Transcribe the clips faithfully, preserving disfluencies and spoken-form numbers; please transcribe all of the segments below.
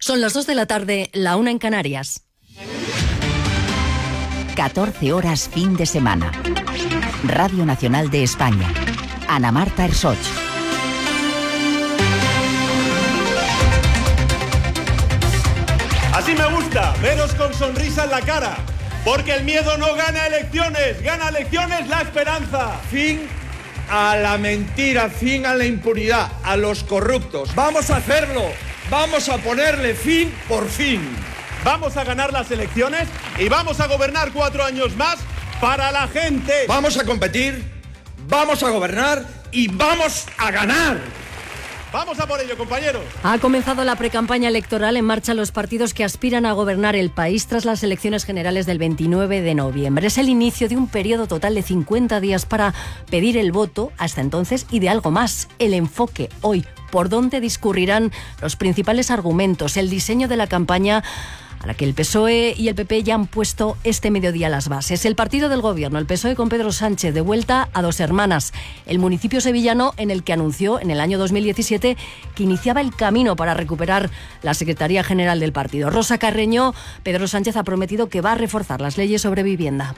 Son las dos de la tarde, la una en Canarias. catorce horas fin de semana. Radio Nacional de España. Ana Marta Ersoch. Así me gusta, veros con sonrisa en la cara, porque el miedo no gana elecciones, gana elecciones la esperanza. Fin a la mentira, fin a la impunidad, a los corruptos. Vamos a hacerlo, vamos a ponerle fin por fin. Vamos a ganar las elecciones y vamos a gobernar cuatro años más para la gente. Vamos a competir, vamos a gobernar y vamos a ganar. Vamos a por ello, compañeros. Ha comenzado la precampaña electoral, en marcha los partidos que aspiran a gobernar el país tras las elecciones generales del veintinueve de noviembre. Es el inicio de un periodo total de cincuenta días para pedir el voto hasta entonces y de algo más, el enfoque hoy, por dónde discurrirán los principales argumentos, el diseño de la campaña a la que el P S O E y el P P ya han puesto este mediodía las bases. El partido del gobierno, el P S O E con Pedro Sánchez, de vuelta a Dos Hermanas, el municipio sevillano en el que anunció en el año dos mil diecisiete que iniciaba el camino para recuperar la Secretaría General del partido. Rosa Carreño, Pedro Sánchez ha prometido que va a reforzar las leyes sobre vivienda.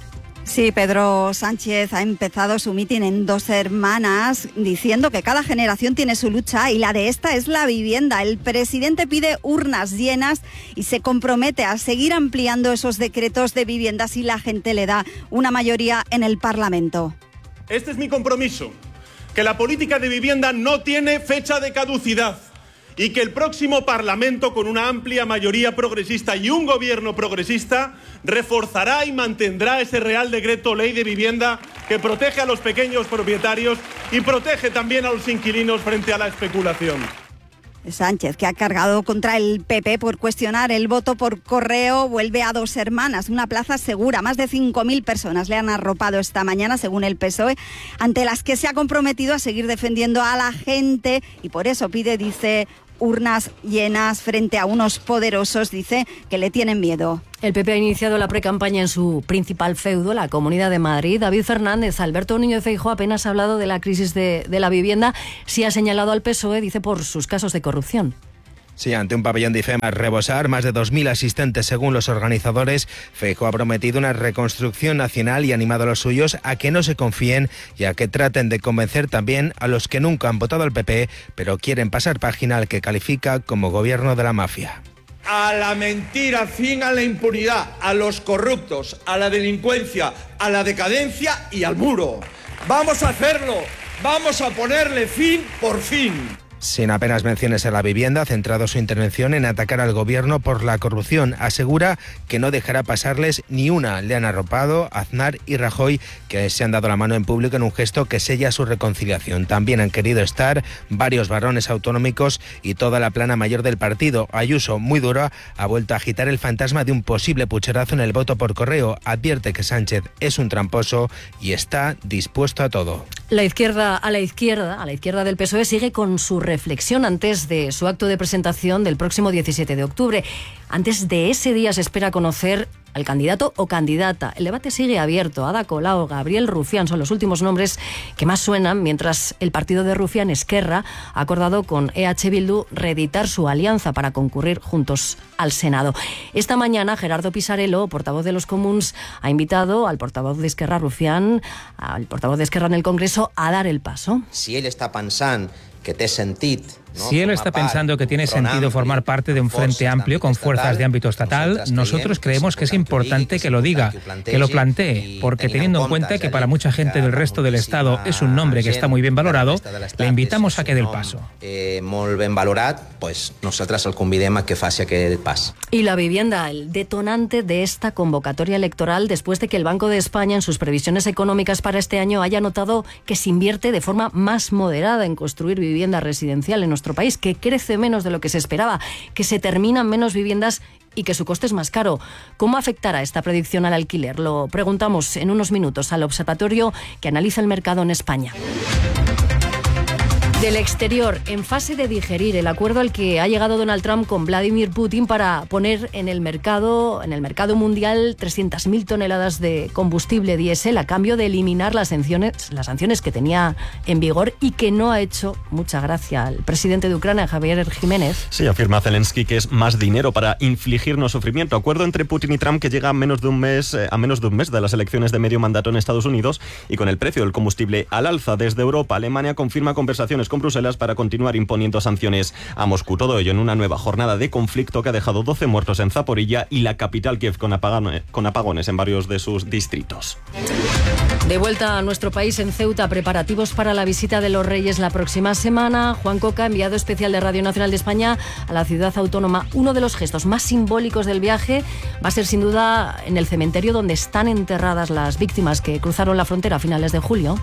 Sí, Pedro Sánchez ha empezado su mitin en Dos Hermanas diciendo que cada generación tiene su lucha y la de esta es la vivienda. El presidente pide urnas llenas y se compromete a seguir ampliando esos decretos de vivienda si la gente le da una mayoría en el Parlamento. Este es mi compromiso, que la política de vivienda no tiene fecha de caducidad y que el próximo Parlamento, con una amplia mayoría progresista y un gobierno progresista, reforzará y mantendrá ese Real Decreto Ley de Vivienda que protege a los pequeños propietarios y protege también a los inquilinos frente a la especulación. Sánchez, que ha cargado contra el P P por cuestionar el voto por correo, vuelve a Dos Hermanas, una plaza segura. Más de cinco mil personas le han arropado esta mañana, según el P S O E, ante las que se ha comprometido a seguir defendiendo a la gente y por eso pide, dice, urnas llenas frente a unos poderosos, dice, que le tienen miedo. El P P ha iniciado la precampaña en su principal feudo, la Comunidad de Madrid. David Fernández, Alberto Núñez Feijóo apenas ha hablado de la crisis de, de la vivienda, sí ha señalado al P S O E, dice, por sus casos de corrupción. Sí, ante un pabellón de IFEMA a rebosar, más de dos mil asistentes según los organizadores, Feijóo ha prometido una reconstrucción nacional y ha animado a los suyos a que no se confíen y a que traten de convencer también a los que nunca han votado al P P, pero quieren pasar página al que califica como gobierno de la mafia. A la mentira, fin a la impunidad, a los corruptos, a la delincuencia, a la decadencia y al muro. Vamos a hacerlo, vamos a ponerle fin por fin. Sin apenas menciones a la vivienda, ha centrado su intervención en atacar al gobierno por la corrupción. Asegura que no dejará pasarles ni una. Le han arropado Aznar y Rajoy, que se han dado la mano en público en un gesto que sella su reconciliación. También han querido estar varios varones autonómicos y toda la plana mayor del partido. Ayuso, muy dura, ha vuelto a agitar el fantasma de un posible pucherazo en el voto por correo. Advierte que Sánchez es un tramposo y está dispuesto a todo. La izquierda, a la izquierda, a la izquierda del P S O E sigue con su reflexión antes de su acto de presentación del próximo diecisiete de octubre. Antes de ese día se espera conocer al candidato o candidata. El debate sigue abierto. Ada Colau, Gabriel Rufián son los últimos nombres que más suenan, mientras el partido de Rufián, Esquerra, ha acordado con E H Bildu reeditar su alianza para concurrir juntos al Senado. Esta mañana Gerardo Pisarello, portavoz de los Comuns, ha invitado al portavoz de Esquerra, Rufián, al portavoz de Esquerra en el Congreso, a dar el paso. Si él está pensando que té sentit... ¿no? Si él está pensando que tiene sentido formar parte de un frente amplio con fuerzas de ámbito estatal, nosotros creemos que es importante que lo diga, que lo plantee, porque teniendo en cuenta que para mucha gente del resto del Estado es un nombre que está muy bien valorado, le invitamos a que dé el paso. Eh, molt ben valorat, pues nosaltres el convidem a que faci aquest pas. Y la vivienda, el detonante de esta convocatoria electoral, después de que el Banco de España en sus previsiones económicas para este año haya notado que se invierte de forma más moderada en construir vivienda residencial en nuestro país, que crece menos de lo que se esperaba, que se terminan menos viviendas y que su coste es más caro. ¿Cómo afectará esta predicción al alquiler? Lo preguntamos en unos minutos al observatorio que analiza el mercado en España. Del exterior, en fase de digerir el acuerdo al que ha llegado Donald Trump con Vladimir Putin para poner en el mercado, en el mercado mundial trescientas mil toneladas de combustible diésel a cambio de eliminar las sanciones, las sanciones que tenía en vigor y que no ha hecho mucha gracia al presidente de Ucrania, Javier Jiménez. Sí, afirma Zelensky que es más dinero para infligirnos sufrimiento. Acuerdo entre Putin y Trump que llega a menos de un mes, a menos de un mes de las elecciones de medio mandato en Estados Unidos y con el precio del combustible al alza. Desde Europa, Alemania confirma conversaciones con Bruselas para continuar imponiendo sanciones a Moscú. Todo ello en una nueva jornada de conflicto que ha dejado doce muertos en Zaporilla y la capital Kiev con apagones, con apagones en varios de sus distritos. De vuelta a nuestro país, en Ceuta, preparativos para la visita de los Reyes la próxima semana. Juan Coca, enviado especial de Radio Nacional de España a la ciudad autónoma. Uno de los gestos más simbólicos del viaje va a ser sin duda en el cementerio donde están enterradas las víctimas que cruzaron la frontera a finales de julio.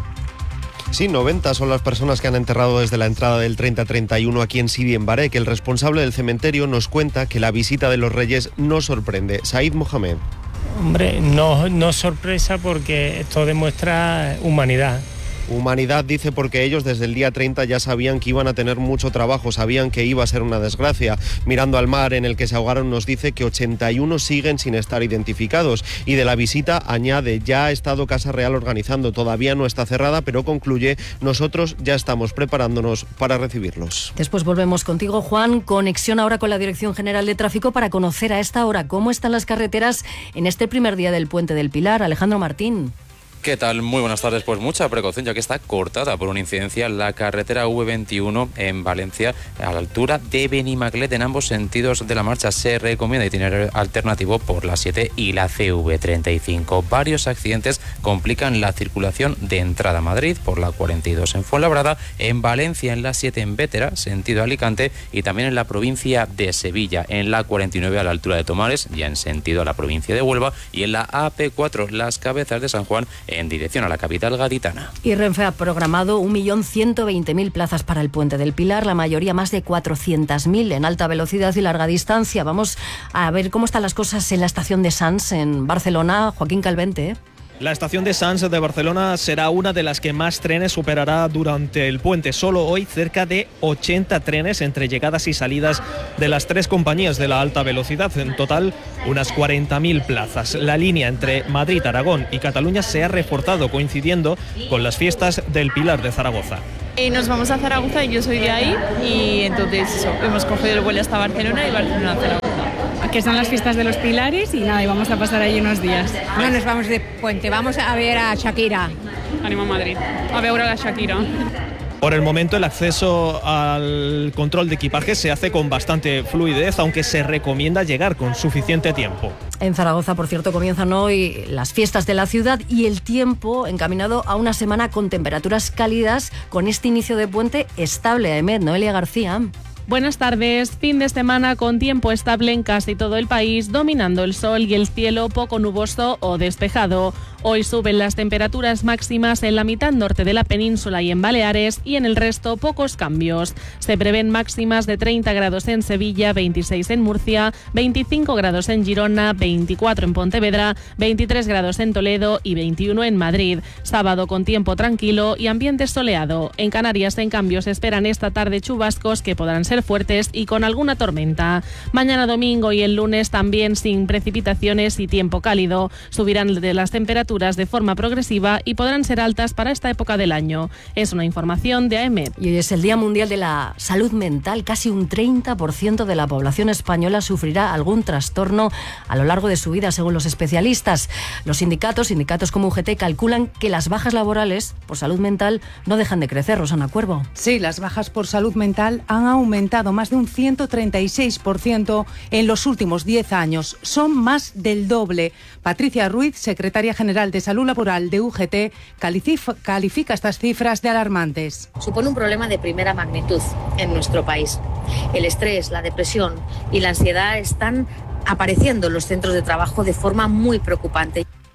Sí, noventa son las personas que han enterrado desde la entrada del treinta treinta y uno aquí en Sidi en Barek. El responsable del cementerio nos cuenta que la visita de los Reyes no sorprende. Said Mohamed. Hombre, no, no sorpresa porque esto demuestra humanidad. Humanidad, dice, porque ellos desde el día treinta ya sabían que iban a tener mucho trabajo, sabían que iba a ser una desgracia. Mirando al mar en el que se ahogaron, nos dice que ochenta y uno siguen sin estar identificados. Y de la visita añade, ya ha estado Casa Real organizando, todavía no está cerrada, pero concluye, nosotros ya estamos preparándonos para recibirlos. Después volvemos contigo, Juan. Conexión ahora con la Dirección General de Tráfico para conocer a esta hora cómo están las carreteras en este primer día del Puente del Pilar. Alejandro Martín. ¿Qué tal? Muy buenas tardes. Pues mucha precaución, ya que está cortada por una incidencia la carretera V veintiuno en Valencia, a la altura de Benimaclet. En ambos sentidos de la marcha se recomienda itinerario alternativo por la siete y la C V treinta y cinco. Varios accidentes complican la circulación de entrada a Madrid por la cuarenta y dos en Fuenlabrada, en Valencia en la siete en Bétera, sentido Alicante, y también en la provincia de Sevilla, en la cuarenta y nueve a la altura de Tomares, ya en sentido a la provincia de Huelva, y en la A P cuatro, Las Cabezas de San Juan, en dirección a la capital gaditana. Y Renfe ha programado un millón ciento veinte mil plazas para el Puente del Pilar, la mayoría más de cuatrocientas mil en alta velocidad y larga distancia. Vamos a ver cómo están las cosas en la estación de Sants, en Barcelona. Joaquín Calvente. La estación de Sants de Barcelona será una de las que más trenes operará durante el puente. Solo hoy cerca de ochenta trenes entre llegadas y salidas de las tres compañías de la alta velocidad. En total, unas cuarenta mil plazas. La línea entre Madrid, Aragón y Cataluña se ha reforzado coincidiendo con las fiestas del Pilar de Zaragoza. Y nos vamos a Zaragoza y yo soy de ahí y entonces eso, hemos cogido el vuelo hasta Barcelona y Barcelona a Zaragoza. Que son las fiestas de los Pilares y nada, y vamos a pasar allí unos días. No nos vamos de puente, vamos a ver a Shakira. Ánimo a Madrid, a ver a la Shakira. Por el momento el acceso al control de equipaje se hace con bastante fluidez, aunque se recomienda llegar con suficiente tiempo. En Zaragoza, por cierto, comienzan hoy las fiestas de la ciudad y el tiempo encaminado a una semana con temperaturas cálidas, con este inicio de puente estable. Ahmed, Noelia García. Buenas tardes. Fin de semana con tiempo estable en casi todo el país, dominando el sol y el cielo poco nuboso o despejado. Hoy suben las temperaturas máximas en la mitad norte de la península y en Baleares, y en el resto pocos cambios. Se prevén máximas de treinta grados en Sevilla, veintiséis en Murcia, veinticinco grados en Girona, veinticuatro en Pontevedra, veintitrés grados en Toledo y veintiuno en Madrid. Sábado con tiempo tranquilo y ambiente soleado. En Canarias, en cambio, se esperan esta tarde chubascos que podrán ser fuertes y con alguna tormenta. Mañana domingo y el lunes también sin precipitaciones y tiempo cálido. Subirán de las temperaturas de forma progresiva y podrán ser altas para esta época del año. Es una información de A E M E D. Y hoy es el Día Mundial de la Salud Mental. Casi un treinta por ciento de la población española sufrirá algún trastorno a lo largo de su vida, según los especialistas. Los sindicatos, sindicatos como U G T, calculan que las bajas laborales por salud mental no dejan de crecer. Rosana Cuervo. Sí, las bajas por salud mental han aumentado más de un ciento treinta y seis por ciento en los últimos diez años. Son más del doble. Patricia Ruiz, secretaria general de Salud Laboral de U G T, califica, califica estas cifras de alarmantes. Supone un problema de primera magnitud en nuestro país. El estrés, la depresión y la ansiedad están apareciendo en los centros de trabajo de forma muy preocupante.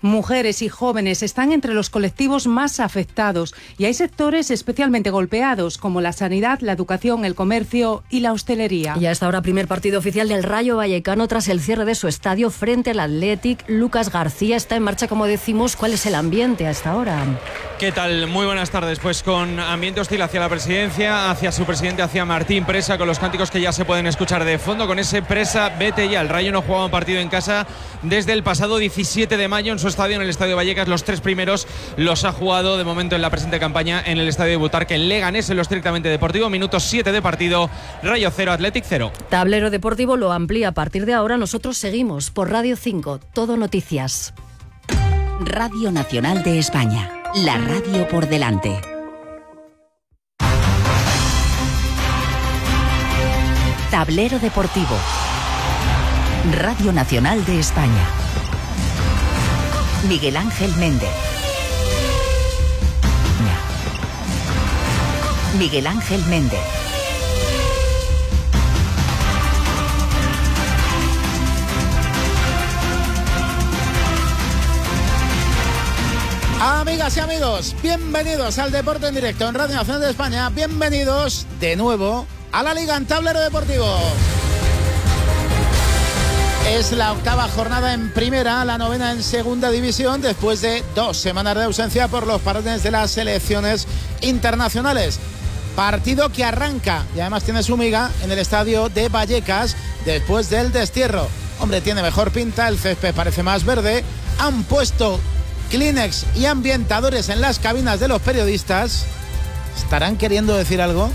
Mujeres y jóvenes están entre los colectivos más afectados y hay sectores especialmente golpeados como la sanidad, la educación, el comercio y la hostelería. Y a esta hora primer partido oficial del Rayo Vallecano tras el cierre de su estadio frente al Athletic. Lucas García está en marcha, como decimos. ¿Cuál es el ambiente a esta hora? ¿Qué tal? Muy buenas tardes. Pues con ambiente hostil hacia la presidencia, hacia su presidente, hacia Martín Presa, con los cánticos que ya se pueden escuchar de fondo, con ese Presa, vete ya. El Rayo no jugaba un partido en casa desde el pasado diecisiete de mayo en su estadio, en el Estadio Vallecas. Los tres primeros los ha jugado de momento en la presente campaña en el Estadio de Butarque, en Leganés, en lo estrictamente deportivo. Minuto siete de partido, Rayo cero, Athletic cero. Tablero Deportivo lo amplía a partir de ahora. Nosotros seguimos por Radio cinco, Todo Noticias. Radio Nacional de España, la radio por delante. Tablero Deportivo. Radio Nacional de España. Miguel Ángel Méndez. Miguel Ángel Méndez. Amigas y amigos, bienvenidos al Deporte en Directo en Radio Nacional de España. Bienvenidos de nuevo a la Liga en Tablero Deportivo. Es la octava jornada en primera, la novena en segunda división, después de dos semanas de ausencia por los parones de las selecciones internacionales. Partido que arranca y además tiene su miga en el estadio de Vallecas después del destierro. Hombre, tiene mejor pinta, el césped parece más verde. Han puesto Kleenex y ambientadores en las cabinas de los periodistas. ¿Estarán queriendo decir algo?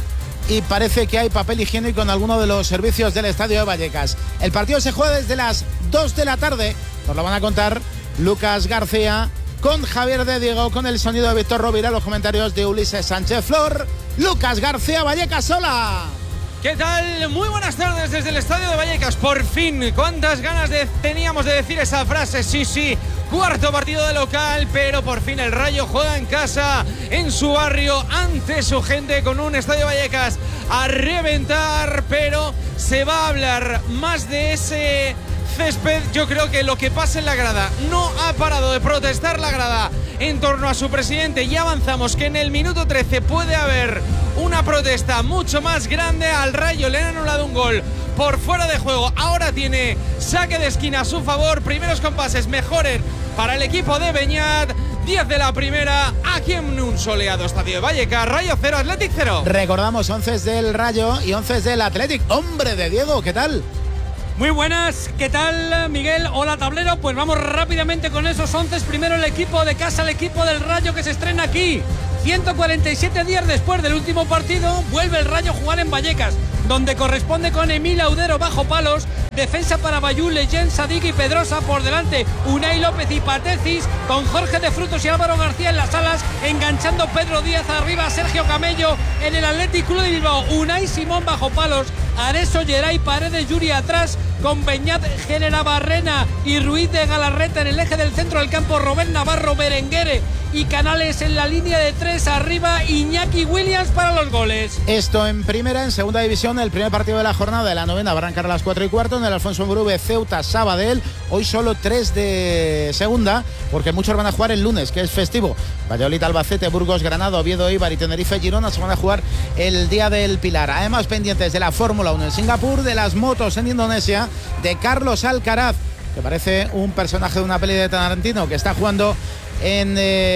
Y parece que hay papel higiénico en alguno de los servicios del estadio de Vallecas. El partido se juega desde las dos de la tarde. Nos lo van a contar Lucas García con Javier de Diego, con el sonido de Víctor Rovira, los comentarios de Ulises Sánchez Flor. Lucas García, Vallecas, hola. ¿Qué tal? Muy buenas tardes desde el estadio de Vallecas. Por fin, cuántas ganas de, teníamos de decir esa frase. Sí, sí, cuarto partido de local, pero por fin el Rayo juega en casa, en su barrio, ante su gente, con un estadio Vallecas a reventar. Pero se va a hablar más de ese césped. Yo creo que lo que pasa en la grada, no ha parado de protestar la grada en torno a su presidente. Y avanzamos que en el minuto trece puede haber una protesta mucho más grande. Al Rayo le han anulado un gol por fuera de juego. Ahora tiene saque de esquina a su favor. Primeros compases mejores para el equipo de Beñat. diez de la primera, aquí en un soleado estadio de Vallecas. Rayo cero, Athletic cero. Recordamos once del Rayo y once del Athletic. Hombre de Diego, ¿qué tal? Muy buenas, ¿qué tal, Miguel? Hola, tablero. Pues vamos rápidamente con esos once. Primero el equipo de casa, el equipo del Rayo, que se estrena aquí. ciento cuarenta y siete días después del último partido, vuelve el Rayo a jugar en Vallecas, donde corresponde con Emil Audero bajo palos, defensa para Bayú, Leyen, Sadik y Pedrosa, por delante Unai López y Patecis, con Jorge de Frutos y Álvaro García en las alas, enganchando Pedro Díaz arriba, Sergio Camello en el Athletic Club de Bilbao, Unai Simón bajo palos, Areso, Geray, Paredes, Yuri atrás, con Beñat, Génera, Barrena y Ruiz de Galarreta en el eje del centro del campo, Robert Navarro, Berenguere y Canales en la línea de tres, arriba Iñaki Williams para los goles. Esto en primera. En segunda división, el primer partido de la jornada de la novena va a arrancar a las cuatro y cuarto en el Alfonso Mugrube, Ceuta, Sabadell. Hoy solo tres de segunda, porque muchos van a jugar el lunes, que es festivo. Valladolid, Albacete, Burgos, Granada, Oviedo, Eibar y Tenerife, Girona se van a jugar el día del Pilar. Además, pendientes de la Fórmula uno en Singapur, de las motos en Indonesia, de Carlos Alcaraz, que parece un personaje de una peli de Tarantino, que está jugando en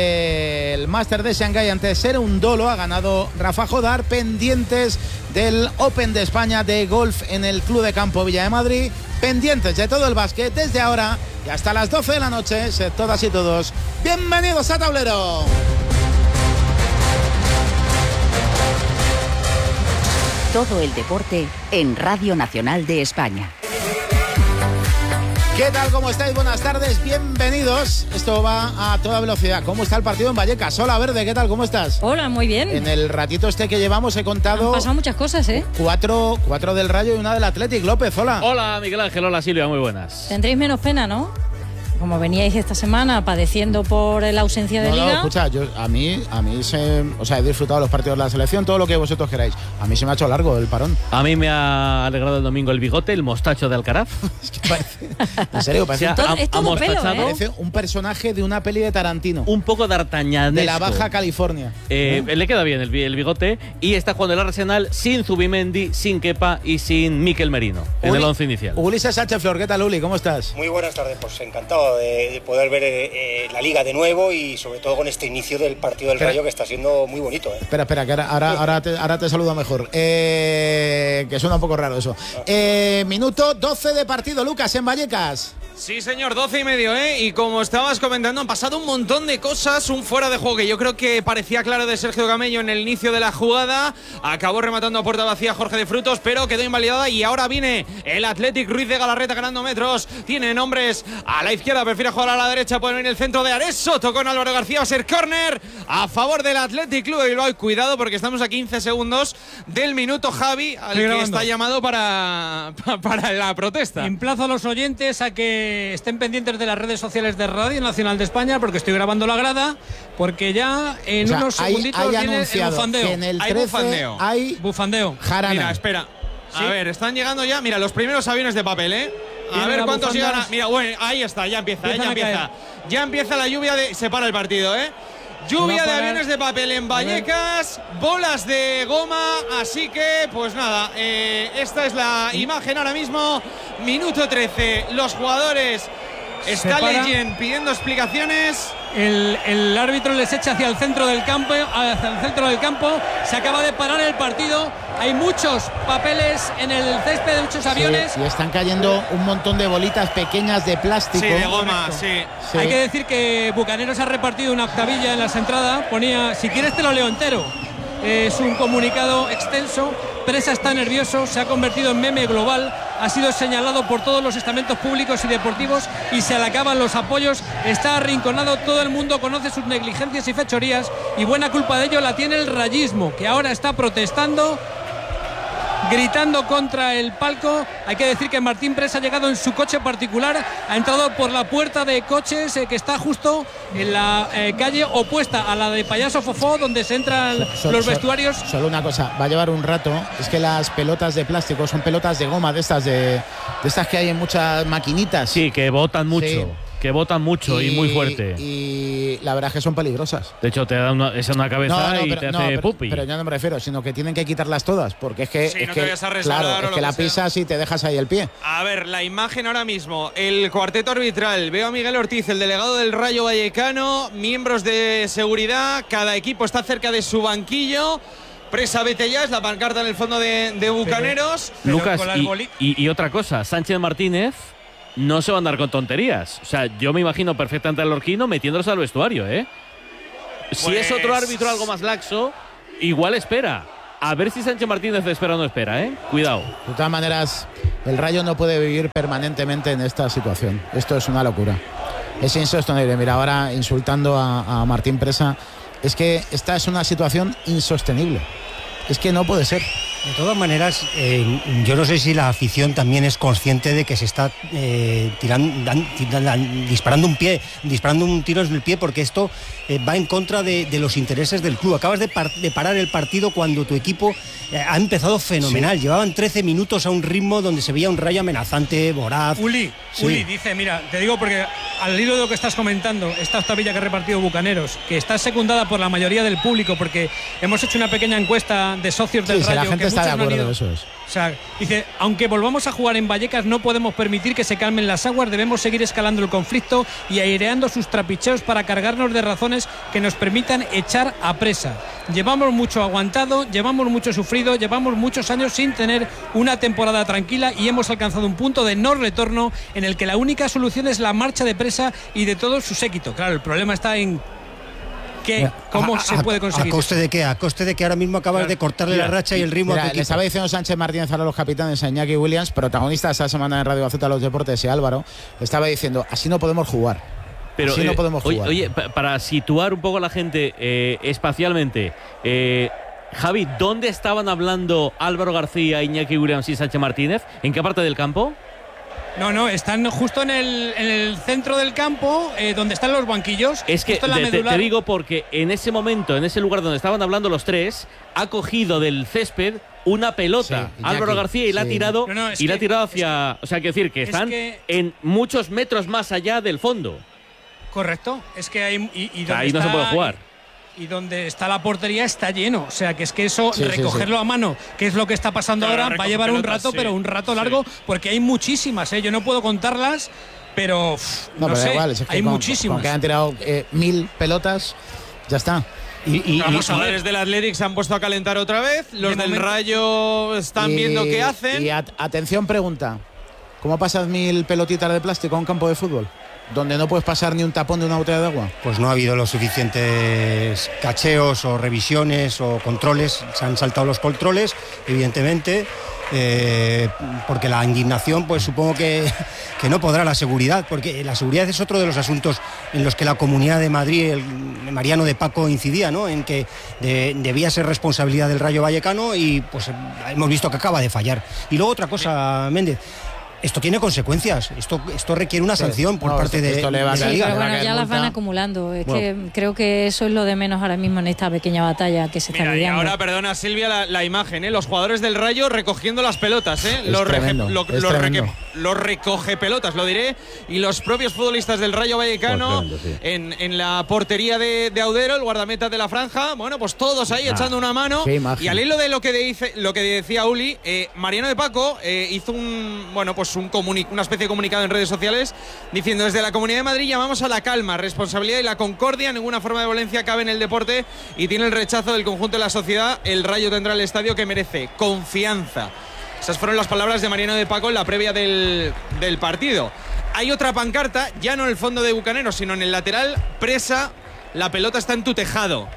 eh, el Máster de Shanghái ante Serundolo. Ha ganado Rafa Jodar. Pendientes del Open de España de golf en el Club de Campo Villa de Madrid. Pendientes de todo el básquet desde ahora y hasta las doce de la noche. Sed todas y todos bienvenidos a Tablero. Todo el deporte en Radio Nacional de España. ¿Qué tal? ¿Cómo estáis? Buenas tardes, bienvenidos. Esto va a toda velocidad. ¿Cómo está el partido en Vallecas? Hola, Verde, ¿qué tal? ¿Cómo estás? Hola, muy bien. En el ratito este que llevamos he contado... Han pasado muchas cosas, ¿eh? Cuatro, cuatro del Rayo y una del Athletic. López, hola. Hola, Miguel Ángel, hola, Silvia, muy buenas. Tendréis menos pena, ¿no? como veníais esta semana padeciendo por la ausencia de no, Liga. No, escucha, yo, a mí, a mí se, o sea, he disfrutado los partidos de la selección, todo lo que vosotros queráis. A mí se me ha hecho largo el parón. A mí me ha alegrado el domingo el bigote, el mostacho de Alcaraz. Es que parece, en serio, parece, o sea, un, es todo pelo, ¿eh? Parece un personaje de una peli de Tarantino. Un poco d'Artagnanesco. De la Baja California. Eh, ¿Eh? Le queda bien el, el bigote y está jugando el Arsenal sin Zubimendi, sin Kepa y sin Mikel Merino en Uli, el once inicial. Ulises Sánchez Flor, ¿qué tal, Uli? ¿Cómo estás? Muy buenas tardes, pues encantado de, de poder ver eh, la Liga de nuevo y sobre todo con este inicio del partido del espera, Rayo que está siendo muy bonito. ¿eh? Espera, espera, que ahora, ahora, ahora, te, ahora te saludo mejor. Eh, que suena un poco raro eso. Eh, minuto doce de partido, Lucas, en Vallecas. Sí, señor, doce y medio, ¿eh? Y como estabas comentando, han pasado un montón de cosas. Un fuera de juego que yo creo que parecía claro de Sergio Camello en el inicio de la jugada. Acabó rematando a puerta vacía Jorge de Frutos, pero quedó invalidada. Y ahora viene el Athletic Ruiz de Galarreta ganando metros. Tiene nombres a la izquierda, prefiere jugar a la derecha. Puede venir el centro de Ares Soto con Álvaro García. Va a ser córner a favor del Athletic Club de Bilbao. Y cuidado porque estamos a quince segundos del minuto, Javi, al que está llamado para, para la protesta. Emplazo a los oyentes a que estén pendientes de las redes sociales de Radio Nacional de España, porque estoy grabando la grada, porque ya en o sea, unos hay, segunditos hay viene el bufandeo. En el hay bufandeo. Hay bufandeo. Jarana. Mira, espera. ¿Sí? A ver, están llegando ya, mira, los primeros aviones de papel, ¿eh? A ver cuántos llegan a... Mira, bueno, ahí está, ya empieza, ¿eh? ya empieza. Ya empieza la lluvia de... Se para el partido, ¿eh? Lluvia de aviones de papel en Vallecas, bolas de goma, así que, pues nada, eh, esta es la imagen ahora mismo, minuto trece, los jugadores está Leyen pidiendo explicaciones. El, el árbitro les echa hacia el centro del campo, hacia el centro del campo, se acaba de parar el partido, hay muchos papeles en el césped de muchos aviones. Sí, y están cayendo un montón de bolitas pequeñas de plástico. Sí, de goma, sí. sí. Hay que decir que Bucaneros ha repartido una octavilla en las entradas, ponía, si quieres te lo leo entero. Es un comunicado extenso. Presa está nervioso, se ha convertido en meme global, ha sido señalado por todos los estamentos públicos y deportivos y se le acaban los apoyos, está arrinconado, todo el mundo conoce sus negligencias y fechorías y buena culpa de ello la tiene el rayismo, que ahora está protestando, gritando contra el palco. Hay que decir que Martín Presa ha llegado en su coche particular, ha entrado por la puerta de coches eh, que está justo en la eh, calle opuesta a la de Payaso Fofó, donde se entran so, los so, vestuarios. Solo una cosa, va a llevar un rato, es que las pelotas de plástico son pelotas de goma, de estas de, de estas que hay en muchas maquinitas. Sí, que botan mucho. Sí. Que botan mucho y, y muy fuerte. Y la verdad es que son peligrosas. De hecho, te da una, es una cabeza no, no, y pero, te hace no, pero, pupi. Pero yo no me refiero, sino que tienen que quitarlas todas, porque es que, sí, es no que te vayas a claro, es que la que pisas sea. Y te dejas ahí el pie. A ver, la imagen ahora mismo, el cuarteto arbitral. Veo a Miguel Ortiz, el delegado del Rayo Vallecano, miembros de seguridad, cada equipo está cerca de su banquillo. Presa, vete ya, es la pancarta en el fondo de, de Bucaneros. Pero, pero Lucas, y, y, y otra cosa, Sánchez Martínez no se va a andar con tonterías. O sea, yo me imagino perfectamente al Lorquino metiéndose al vestuario, ¿eh? Pues... Si es otro árbitro algo más laxo, igual espera. A ver si Sánchez Martínez espera o no espera, ¿eh? Cuidado. De todas maneras, el Rayo no puede vivir permanentemente en esta situación. Esto es una locura. Es insostenible. Mira, ahora insultando a, a Martín Presa. Es que esta es una situación insostenible. Es que no puede ser. De todas maneras, eh, yo no sé si la afición también es consciente de que se está eh, tirando, dan, dan, disparando un pie, disparando un tiro en el pie, porque esto eh, va en contra de, de los intereses del club. Acabas de, par, de parar el partido cuando tu equipo eh, ha empezado fenomenal. Sí. Llevaban trece minutos a un ritmo donde se veía un Rayo amenazante, voraz. Uli, sí. Uli dice, mira, te digo porque al hilo de lo que estás comentando, esta octavilla que ha repartido Bucaneros, que está secundada por la mayoría del público, porque hemos hecho una pequeña encuesta de socios del sí, Rayo. Si la gente que está de acuerdo, no eso es. O sea, dice, aunque volvamos a jugar en Vallecas, no podemos permitir que se calmen las aguas, debemos seguir escalando el conflicto y aireando sus trapicheos para cargarnos de razones que nos permitan echar a Presa. Llevamos mucho aguantado, llevamos mucho sufrido, llevamos muchos años sin tener una temporada tranquila y hemos alcanzado un punto de no retorno en el que la única solución es la marcha de Presa y de todo su séquito. Claro, el problema está en ¿Qué? ¿Cómo a, se puede conseguir? ¿A coste de qué? A coste de que ahora mismo acabas de cortarle mira, la racha y el ritmo mira, a tu equipo. Le estaba diciendo Sánchez Martínez a los capitanes, a Iñaki Williams, protagonista esta semana en Radio Gaceta de los Deportes, y Álvaro, le estaba diciendo, así no podemos jugar. Pero, así eh, no podemos jugar. Oye, oye, para situar un poco a la gente eh, espacialmente, eh, Javi, ¿dónde estaban hablando Álvaro García, Iñaki Williams y Sánchez Martínez? ¿En qué parte del campo? No, no, están justo en el, en el centro del campo, eh, donde están los banquillos. Es que la te, te, te digo porque en ese momento, en ese lugar donde estaban hablando los tres, ha cogido del césped una pelota Sí, Álvaro García y la ha sí. tirado No, no, es y la ha que- tirado hacia, o sea, quiero decir que es están que- en muchos metros más allá del fondo. Correcto, es que hay. Y, y donde Ahí no se está- puede jugar. Y donde está la portería está lleno. O sea, que es que eso, Sí, sí, recogerlo sí. a mano, que es lo que está pasando Claro, ahora, va a recoge llevar un pelotas, rato, sí. pero un rato largo, porque hay muchísimas, ¿eh? Yo no puedo contarlas, pero uf, No, no, pero da sé, igual, es que hay con, muchísimas. con que hayan tirado eh, mil pelotas, ya está. Y, y- Vamos, y- los jugadores del Athletic se han puesto a calentar otra vez. Los De del momento- Rayo están Y- viendo qué hacen. Y at- atención, pregunta. ¿Cómo pasas mil pelotitas de plástico a un campo de fútbol? Donde no puedes pasar ni un tapón de una botella de agua. Pues no ha habido los suficientes cacheos o revisiones o controles. Se han saltado los controles, evidentemente, eh, porque la indignación, pues supongo que, que no podrá la seguridad, porque la seguridad es otro de los asuntos en los que la Comunidad de Madrid, el Mariano de Paco incidía, ¿no? En que de- debía ser responsabilidad del Rayo Vallecano y pues hemos visto que acaba de fallar. Y luego otra cosa, Méndez. Esto tiene consecuencias, esto, esto requiere una sanción por no, parte esto- de, esto le va a de la caer- Sí, Liga. pero va a bueno, caer ya las van multa. acumulando. Es Bueno. que creo que eso es lo de menos ahora mismo en esta pequeña batalla que se está Mira, y lidiando. ahora, perdona Silvia, la, la imagen, ¿eh? Los jugadores del Rayo recogiendo las pelotas, ¿eh? Es Los, rege- tremendo, lo- es los reque- tremendo. los recoge pelotas, lo diré. Y los propios futbolistas del Rayo Vallecano Pues tremendo, sí. en, en la portería de, de Audero, el guardameta de la franja. Bueno, pues todos ahí Ah, echando una mano. qué imagen. Y al hilo de lo que, dice, lo que decía Uli, eh, Mariano de Paco eh, hizo un, bueno, pues un comuni- una especie de comunicado en redes sociales diciendo: desde la Comunidad de Madrid llamamos a la calma, responsabilidad y la concordia. Ninguna forma de violencia cabe en el deporte y tiene el rechazo del conjunto de la sociedad. El Rayo tendrá el estadio que merece. Confianza. Esas fueron las palabras de Mariano de Paco en la previa del, del partido. Hay otra pancarta, ya no en el fondo de Bucaneros, sino en el lateral. Presa, la pelota está en tu tejado.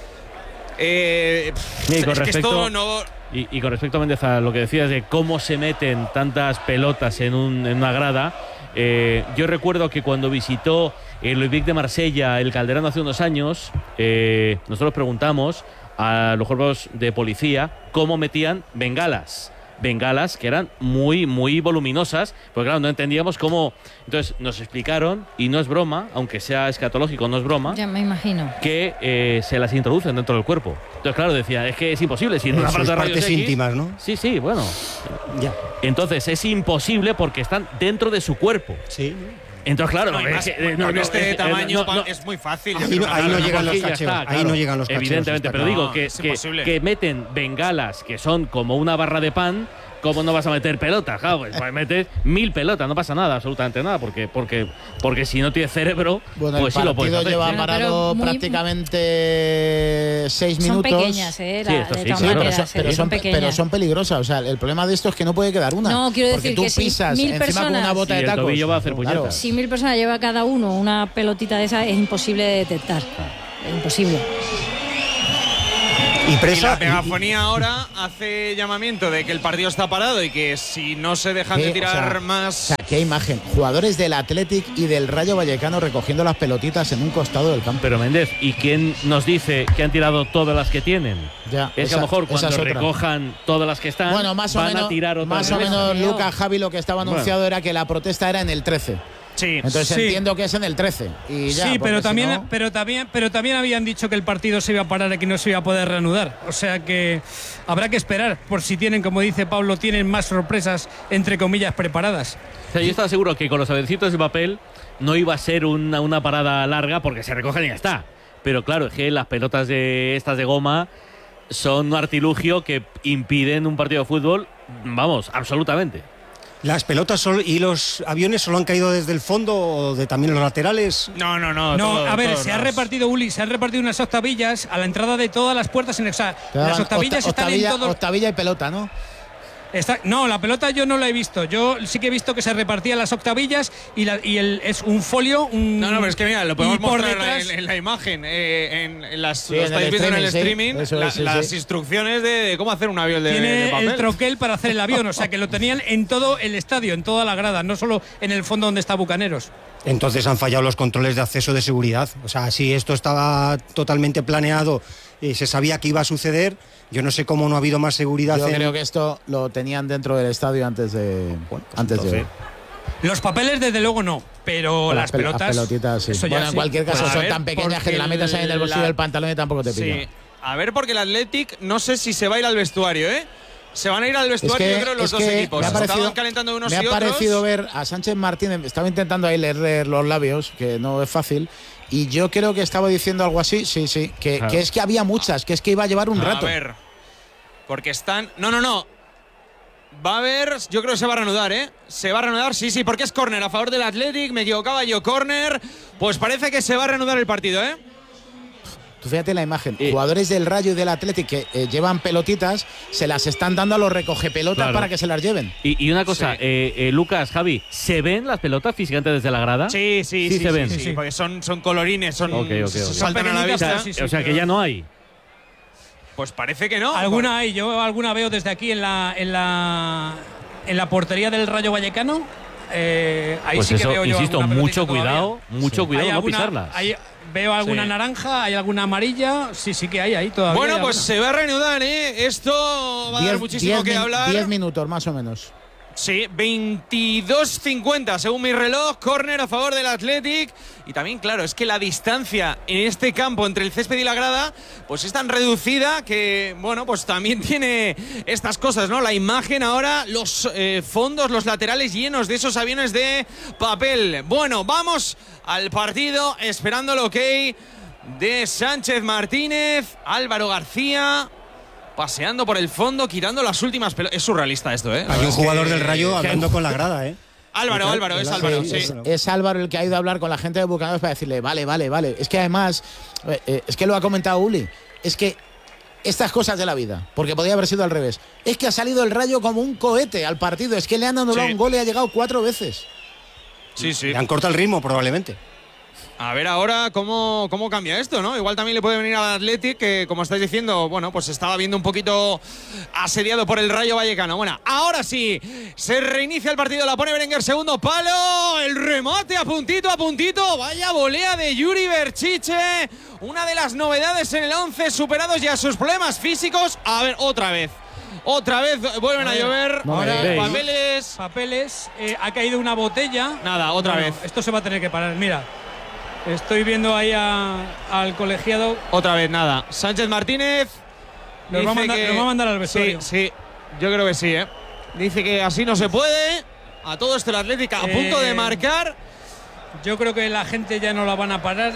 Eh, Sí, es con que respecto- esto no... Y, y con respecto, Méndez, a lo que decías de cómo se meten tantas pelotas en, un- en una grada, eh, yo recuerdo que cuando visitó el Olympique de Marsella, el Calderón, hace unos años, eh, nosotros preguntamos a los cuerpos de policía cómo metían bengalas. Bengalas que eran muy, muy voluminosas, porque claro, no entendíamos cómo. Entonces nos explicaron, y no es broma, aunque sea escatológico, no es broma, Ya me imagino. que eh, se las introducen dentro del cuerpo. Entonces, claro, decía, es que es imposible. Si en una Eso parte es de rayos partes X, íntimas, ¿no? Sí, sí, bueno. Ya. Entonces es imposible porque están dentro de su cuerpo. Sí. Entonces, claro, No, y es más, que, eh, no, con no, este eh, tamaño no, no, es muy fácil. Ahí no- ahí no llegan los porque ya cacheos, está, ahí claro, no llegan los cacheos, evidentemente, está pero claro. digo No, que, es que, imposible. que meten bengalas que son como una barra de pan. ¿Cómo no vas a meter pelotas? Claro, pues, pues metes mil pelotas, no pasa nada, absolutamente nada, porque, porque, porque si no tienes cerebro, Bueno, pues el sí lo puedes partido hacer. lleva Bueno, parado pero muy- prácticamente seis Son minutos. pequeñas, ¿eh? Sí, La- esto de sí, todas sí, pero, maneras, son, ¿eh? pero, son son, pequeñas. pero son peligrosas. O sea, el problema de esto es que no puede quedar una. No, quiero porque decir tú que si pisas mil encima con una personas- bota Sí, de el tacos. tobillo va a hacer Claro. puñetas. Si mil personas lleva cada uno una pelotita de esa, es imposible de detectar. Es imposible. Y Y presa. la megafonía ahora hace llamamiento de que el partido está parado y que si no se dejan ¿Qué? de O tirar sea, más... O sea, qué imagen. Jugadores del Athletic y del Rayo Vallecano recogiendo las pelotitas en un costado del campo. Pero Méndez, ¿y quién nos dice que han tirado todas las que tienen? Ya, Es que esa- a lo mejor esa cuando es otra. recojan todas las que están, Bueno, más o van menos, a tirar otras más o veces. menos Creo. Lucas Javi lo que estaba Bueno. anunciado era que la protesta era en el trece. Sí, Entonces Sí. entiendo que es en el trece. Y ya, sí, porque pero si también, no- pero también, pero también habían dicho que el partido se iba a parar y que no se iba a poder reanudar. O sea que habrá que esperar por si tienen, como dice Pablo, tienen más sorpresas entre comillas preparadas. O sea, yo estaba seguro que con los avioncitos de papel no iba a ser una, una parada larga porque se recogen y ya está. Pero claro, es que las pelotas de estas de goma son un artilugio que impiden un partido de fútbol, vamos, absolutamente. Las pelotas sol- y los aviones solo han caído desde el fondo o de también los laterales. No, no, no. No, todo- a ver, todo se ha las- repartido, Uli, se han repartido unas octavillas a la entrada de todas las puertas. En, o sea, Te daban las octavillas octa- están en octavilla, todos. octavilla y pelota, ¿no? Está- no, la pelota yo no la he visto. Yo sí que he visto que se repartían las octavillas y, la- y el, es un folio. Un, No, no, pero es que mira, lo podemos y por mostrar detrás- en, en la imagen. eh, en, en las, Sí, lo en estáis el viendo en el streaming, sí. streaming. Eso la- es, sí, las sí. instrucciones de, de cómo hacer un avión de, de Tiene papel. el troquel para hacer el avión, o sea que lo tenían en todo el estadio, en toda la grada, no solo en el fondo donde está Bucaneros. Entonces han fallado los controles de acceso de seguridad. O sea, si esto estaba totalmente planeado y se sabía que iba a suceder, yo no sé cómo no ha habido más seguridad. Yo en- creo que esto lo tenían dentro del estadio antes de. Bueno, pues antes de. entonces- Los papeles, desde luego, no. Pero Las las pel- pelotas. las pelotitas, sí. eso ya Bueno, en sí. cualquier caso, Pues a son ver, tan pequeñas que porque te la metas ahí en el bolsillo la- del pantalón y tampoco te pilla. Sí. A ver, porque el Athletic no sé si se va a ir al vestuario, ¿eh? Se van a ir al vestuario, yo creo, los es dos que equipos. me ha parecido, Estaban calentando unos me ha y otros. parecido ver a Sánchez Martínez, estaba intentando ahí leer los labios, que no es fácil, y yo creo que estaba diciendo algo así, sí, sí, que, Claro. que es que había muchas, que es que iba a llevar un rato. A ver, porque están… No, no, no. Va a haber… Yo creo que se va a reanudar, ¿eh? Se va a reanudar, sí, sí, porque es córner a favor del Athletic. Me equivocaba yo, córner. Pues parece que se va a reanudar el partido, ¿eh? Tú fíjate la imagen, jugadores del Rayo y del Athletic que eh, llevan pelotitas, se las están dando a los recogepelotas Claro. para que se las lleven. Y, y una cosa, Sí. eh, eh, Lucas, Javi, ¿se ven las pelotas físicamente desde la grada? Sí, sí, sí. se ven. Sí, sí, porque son, son colorines, son… Ok, ok, ok. saltan a la vista. O sea, o sea, que ya no hay. Pues parece que no. Alguna hay, yo alguna veo desde aquí en la en la en la portería del Rayo Vallecano. Eh, ahí Pues sí que eso, veo yo insisto, alguna mucho pelotita cuidado, todavía. mucho cuidado Hay no alguna- pisarlas. hay- veo alguna Sí. naranja, hay alguna amarilla, sí, sí que hay ahí todavía. Bueno, hay pues alguna. se va a reanudar, ¿eh? Esto va a dar Diez- muchísimo diez que min- hablar. diez minutos más o menos. Sí, veintidós cincuenta según mi reloj, córner a favor del Athletic. Y también, claro, es que la distancia en este campo entre el césped y la grada pues es tan reducida que, bueno, pues también tiene estas cosas, ¿no? La imagen ahora, los eh, fondos, los laterales llenos de esos aviones de papel. Bueno, vamos al partido esperando el ok de Sánchez Martínez, Álvaro García paseando por el fondo, quitando las últimas pelotas. Es surrealista esto, ¿eh? Hay un Es jugador que- del Rayo que- hablando con la grada, ¿eh? Álvaro, Sí, Álvaro, es sí, Álvaro, Sí, sí. es, es Álvaro el que ha ido a hablar con la gente de Bucaneros para decirle, vale, vale, vale. Es que además, eh, eh, es que lo ha comentado Uli, es que estas cosas de la vida, porque podría haber sido al revés, es que ha salido el Rayo como un cohete al partido, es que le han anulado Sí. un gol y ha llegado cuatro veces. Sí, sí. Le han cortado el ritmo, probablemente. A ver ahora cómo, cómo cambia esto, ¿no? Igual también le puede venir al Athletic, que como estáis diciendo, bueno, pues estaba viendo un poquito asediado por el Rayo Vallecano. Bueno, ahora sí, se reinicia el partido, la pone Berenguer, segundo palo, el remate a puntito, a puntito, vaya volea de Yuri Berchiche, una de las novedades en el once, superados ya sus problemas físicos. A ver, otra vez. Otra vez vuelven a, A ver, llover. no me Ahora, veis. papeles. Papeles, eh, ha caído una botella. Nada, otra Bueno, vez. Esto se va a tener que parar, mira. Estoy viendo ahí a- al colegiado. Otra vez, nada. Sánchez Martínez. Nos va a dice mandar- que- nos va a mandar al vestuario. Sí, sí, yo creo que sí, ¿eh? Dice que así no se puede. A todo esto el Atlético a Eh, punto de marcar. Yo creo que la gente ya no la van a parar.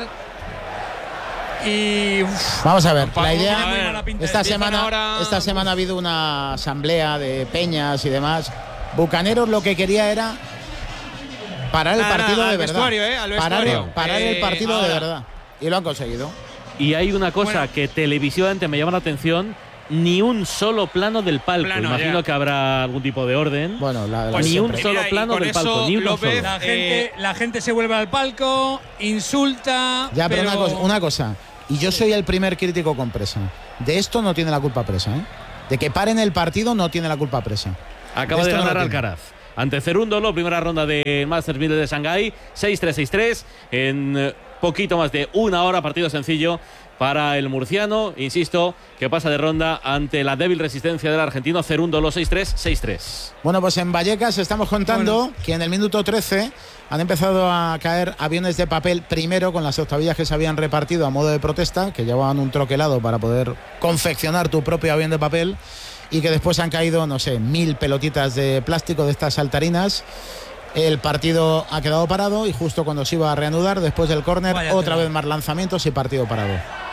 Y. uf, Vamos a ver, Paco, la idea, tiene muy mala pinta. esta Empiezan semana, ahora- esta semana ha habido una asamblea de peñas y demás. Bucaneros lo que quería era parar el Nada, partido nada, de al verdad. vestuario, ¿eh? Al parar vestuario. parar el Eh, partido de ahora. verdad. Y lo han conseguido. Y hay una cosa que televisivamente me llama la atención. Ni un solo plano del palco. Plano, Imagino ya. que habrá algún tipo de orden. Bueno, la, Pues ni siempre. un solo Mira, y plano con del palco, eso, ni uno López, solo. La gente, la gente se vuelve al palco, insulta. Ya, pero, pero Una, cosa, una cosa, y yo soy el primer crítico con Presa. De esto no tiene la culpa Presa, ¿eh? De que paren el partido no tiene la culpa Presa. Acaba de, esto no ganar lo tiene. Alcaraz. Ante Cerúndolo, primera ronda del Masters mil de Shanghái. seis tres, seis tres. En eh, poquito más de una hora, partido sencillo para el murciano. Insisto, que pasa de ronda ante la débil resistencia del argentino Cerúndolo. seis tres, seis tres. Bueno, pues en Vallecas estamos contando que en el minuto trece han empezado a caer aviones de papel, primero con las octavillas que se habían repartido a modo de protesta, que llevaban un troquelado para poder confeccionar tu propio avión de papel, y que después han caído, no sé, mil pelotitas de plástico de estas saltarinas. El partido ha quedado parado y justo cuando se iba a reanudar, después del córner, Vaya otra tela. vez más lanzamientos y partido parado.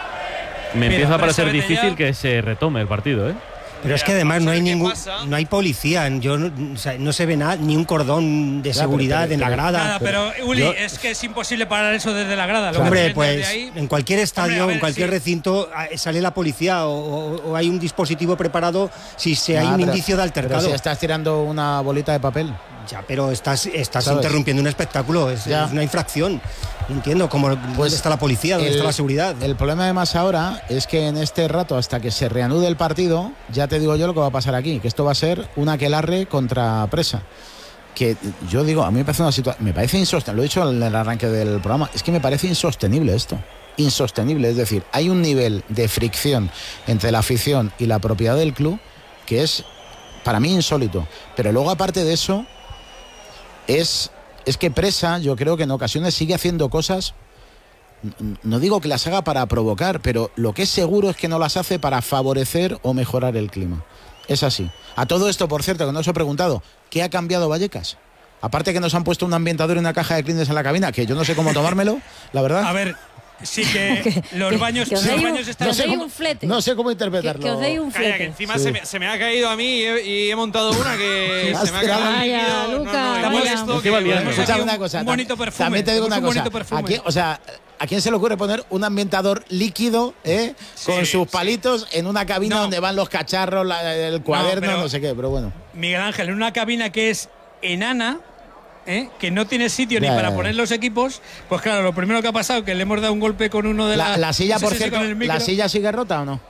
Me Mira, empieza a parecer Presa, vete difícil ya. que se retome el partido, ¿eh? Pero es que además no hay ningún, no hay policía, yo no, o sea, no se ve nada, ni un cordón de Ya, pero- seguridad pero- en la pero- grada. Nada, pero Uli, Yo- es que es imposible parar eso desde la grada. Lo que Hombre, ves pues desde ahí- en cualquier estadio, Hombre, a ver, en cualquier sí. recinto ah, sale la policía o, o- o hay un dispositivo preparado si se hay Ah, un pero- indicio de Pero altercado. si estás tirando una bolita de papel. Ya, pero estás, estás ¿Sabes? interrumpiendo un espectáculo, es, Ya. es una infracción. No entiendo cómo, Pues dónde está la policía, dónde el- está la seguridad. El problema además ahora es que en este rato, hasta que se reanude el partido, ya te digo yo lo que va a pasar aquí, que esto va a ser un aquelarre contra Presa. Que yo digo, a mí me parece una situación, me parece insostenible, lo he dicho en el arranque del programa, es que me parece insostenible esto. Insostenible, es decir, hay un nivel de fricción entre la afición y la propiedad del club que es para mí insólito. Pero luego, aparte de eso, es es que Presa, yo creo que en ocasiones sigue haciendo cosas, no digo que las haga para provocar, pero lo que es seguro es que no las hace para favorecer o mejorar el clima. Es así. A todo esto, por cierto, que no os he preguntado, ¿qué ha cambiado Vallecas? Aparte que nos han puesto un ambientador y una caja de Kleenex en la cabina, que yo no sé cómo tomármelo, la verdad. A ver, sí que los baños, que os los deis baños un, están... que os deis un flete. No sé cómo interpretarlo. Que, que os deis un flete. Calla, que encima Sí. se, me, se me ha caído a mí y he, y he montado una que se me ha quedado Vaya, líquido. Luca, no, no, está vaya. molesto, Me que estoy tenemos Escucha aquí una un- cosa. un bonito perfume. También te digo una Tenemos un cosa. bonito perfume. Aquí, o sea, ¿a quién se le ocurre poner un ambientador líquido, eh, Sí, con sus sí. palitos en una cabina No. donde van los cacharros, la- el cuaderno, no, pero- sé qué? Pero bueno. Miguel Ángel, en una cabina que es enana, ¿eh? que no tiene sitio Ya, ni para ya, ya. poner los equipos, pues claro, lo primero que ha pasado es que le hemos dado un golpe con uno de La, la, la silla, no sé por si cierto, con el micro. ¿la silla sigue rota o no?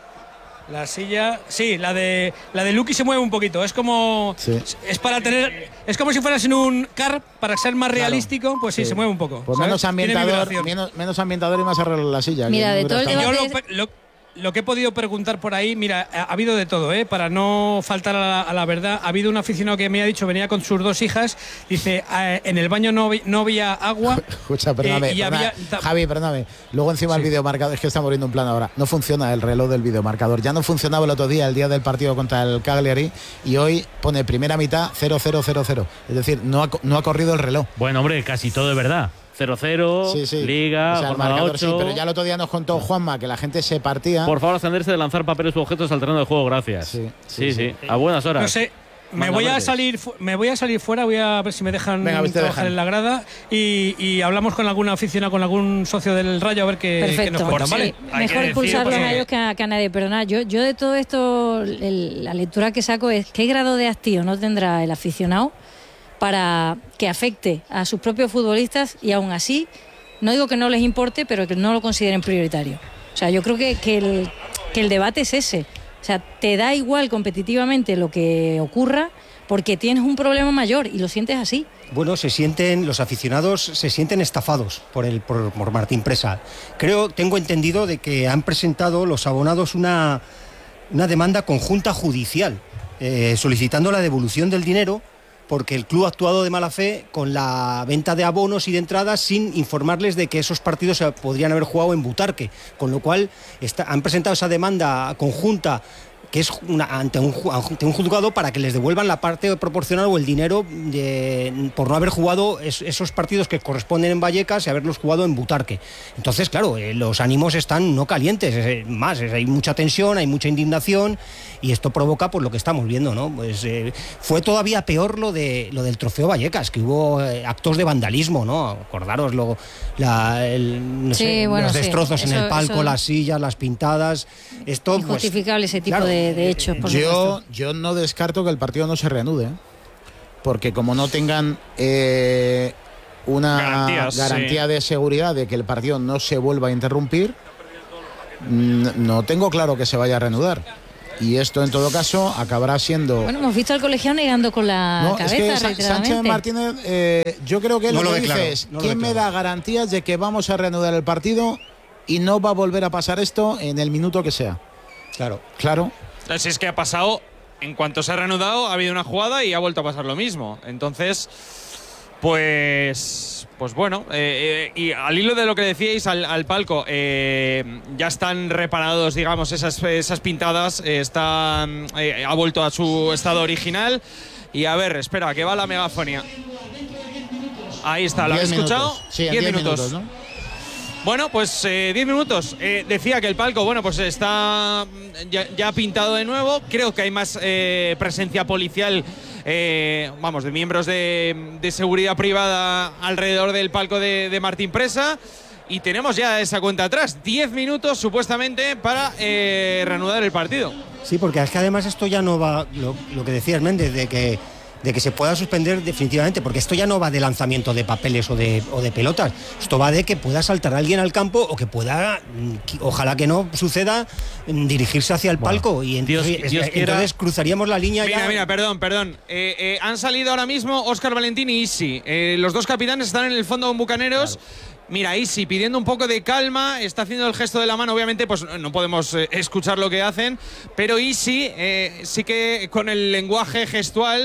La silla, sí, la de la de Lucky se mueve un poquito. Es como Sí. es para tener, es como si fueras en un car para ser más Claro. realístico, pues sí, Sí. se mueve un poco. Pues ¿sabes? menos Tiene ambientador, vibración. menos, menos ambientador y más arreglo en la silla. Mira, que de no todo el hubiera Yo debate lo, es- pe- lo- lo que he podido preguntar por ahí, mira, ha, ha habido de todo, ¿eh? Para no faltar a la, a la verdad. Ha habido un aficionado que me ha dicho, venía con sus dos hijas, dice, "Ah, en el baño no, vi- no había agua. Escucha, perdóname, Eh, y perdóname, había- ta- Javi, perdóname. Luego encima el videomarcador, es que estamos viendo un plan ahora. No funciona el reloj del videomarcador. Ya no funcionaba el otro día, el día del partido contra el Cagliari, y hoy pone primera mitad cero cero cero cero. Es decir, no ha, co- no ha corrido el reloj. Bueno, hombre, casi todo es verdad. cero cero, Sí, sí. Liga, O sea, el jornada marcador sí, ocho. pero ya el otro día nos contó Juanma que la gente se partía. Por favor, abstenerse de lanzar papeles u objetos al terreno de juego, gracias. Sí, Sí, sí, sí. A buenas horas. No sé, me Manga voy a verdes. salir fu- me voy a salir fuera, voy a ver si me dejan Venga, a ver si te trabajar dejan. en la grada y, y hablamos con alguna aficionada, con algún socio del Rayo a ver qué, qué nos Perfecto. cuentan, Sí, ¿vale? Hay que mejor decir, expulsarlos porque- a ellos que a, que a nadie. Pero nada, yo, yo de todo esto, el- la lectura que saco es qué grado de hastío no tendrá el aficionado para que afecte a sus propios futbolistas y aún así, no digo que no les importe, pero que no lo consideren prioritario. O sea, yo creo que, que, el, que el debate es ese. O sea, te da igual competitivamente lo que ocurra porque tienes un problema mayor y lo sientes así. Bueno, se sienten, los aficionados se sienten estafados por el por, por Martín Presa. Creo, tengo entendido de que han presentado los abonados una, una demanda conjunta judicial eh, solicitando la devolución del dinero porque el club ha actuado de mala fe con la venta de abonos y de entradas sin informarles de que esos partidos se podrían haber jugado en Butarque, con lo cual está, han presentado esa demanda conjunta que es una, ante, un, ju- ante un juzgado para que les devuelvan la parte proporcional o el dinero de, por no haber jugado es, esos partidos que corresponden en Vallecas y haberlos jugado en Butarque. Entonces, claro, eh, los ánimos están no calientes, es, más, es, hay mucha tensión, hay mucha indignación y esto provoca pues lo que estamos viendo, ¿no? Pues eh, fue todavía peor lo de lo del trofeo Vallecas, que hubo eh, actos de vandalismo, ¿no? Acordaros lo, la, el, no Sí, sé, bueno, los sí, destrozos en eso- el palco, eso- las sillas, las pintadas. Esto, pues, Injustificable ese tipo claro, de, de hechos, por Yo, supuesto. yo no descarto que el partido no se reanude, ¿eh? Porque como no tengan eh, una Garantías, garantía sí. de seguridad de que el partido no se vuelva a interrumpir, n- no tengo claro que se vaya a reanudar. Y esto, en todo caso, acabará siendo... Bueno, hemos visto al colegiado negando con la No, es cabeza que Sa- reiteradamente. Sánchez Martínez, eh, yo creo que No lo lo que declaró, dice es, no lo ¿quién me declaró. da garantías de que vamos a reanudar el partido y no va a volver a pasar esto en el minuto que sea? Claro. Claro. Si es que ha pasado, en cuanto se ha reanudado, ha habido una jugada y ha vuelto a pasar lo mismo. Entonces, pues, pues bueno, eh, eh, y al hilo de lo que decíais al, al palco, eh, ya están reparados, digamos, esas, esas pintadas, eh, están, eh, ha vuelto a su estado original. Y a ver, espera, que va la megafonía. Ahí está, ¿lo habéis Diez escuchado? minutos. Sí, en Diez diez minutos. ¿no? Bueno, pues eh, diez minutos. Eh, decía que el palco, bueno, pues está ya, ya pintado de nuevo. Creo que hay más eh, presencia policial, eh, vamos, de miembros de, de seguridad privada alrededor del palco de, de Martín Presa. Y tenemos ya esa cuenta atrás. Diez minutos, supuestamente, para eh, reanudar el partido. Sí, porque es que además esto ya no va, lo, lo que decías Méndez, de que, de que se pueda suspender definitivamente, porque esto ya no va de lanzamiento de papeles o de, o de pelotas, esto va de que pueda saltar alguien al campo o que pueda, mm, ojalá que no suceda, mm, dirigirse hacia el Bueno, palco y entonces, Dios- Dios es- quiera- entonces cruzaríamos la línea Mira, ya. mira, perdón, perdón. Eh, eh, han salido ahora mismo Óscar Valentín y Isi. Eh, los dos capitanes están en el fondo con Bucaneros. Mira, Isi pidiendo un poco de calma, está haciendo el gesto de la mano, obviamente pues no podemos eh, escuchar lo que hacen, pero Isi eh, sí que con el lenguaje gestual